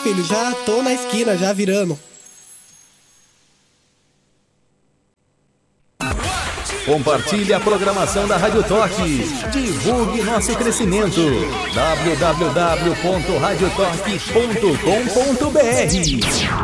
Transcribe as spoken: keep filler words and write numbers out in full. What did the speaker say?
filho, já tô na esquina, já virando. Compartilhe a programação da Rádio Toque. Divulgue nosso crescimento. w w w ponto rádio toque ponto com ponto b r